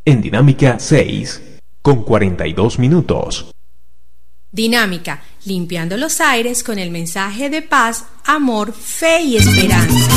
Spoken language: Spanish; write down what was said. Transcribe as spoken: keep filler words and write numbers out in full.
en Dinámica seis, con cuarenta y dos minutos. Dinámica, limpiando los aires con el mensaje de paz, amor, fe y esperanza.